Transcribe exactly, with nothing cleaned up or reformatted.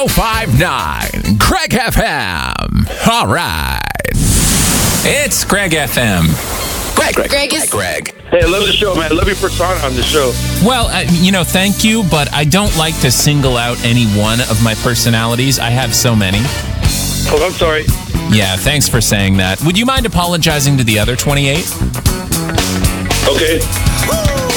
oh five nine Craig F M. All right. It's Craig F M. Greg, Greg, Greg is... Greg. Hey, I love the show, man. I love your persona on the show. Well, uh, you know, thank you, but I don't like to single out any one of my personalities. I have so many. Oh, I'm sorry. Yeah, thanks for saying that. Would you mind apologizing to the other twenty-eight? Okay.